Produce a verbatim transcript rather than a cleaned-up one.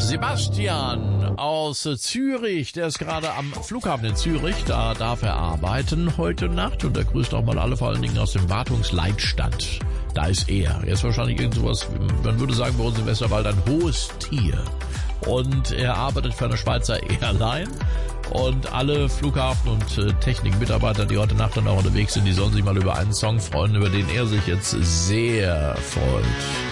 Sebastian aus Zürich, der ist gerade am Flughafen in Zürich, da darf er arbeiten heute Nacht und er grüßt auch mal alle, vor allen Dingen aus dem Wartungsleitstand. Da ist er. Er ist wahrscheinlich irgend sowas, man würde sagen bei uns im Westerwald ein hohes Tier. Und er arbeitet für eine Schweizer Airline. Und alle Flughafen- und äh, Technikmitarbeiter, die heute Nacht dann auch unterwegs sind, die sollen sich mal über einen Song freuen, über den er sich jetzt sehr freut.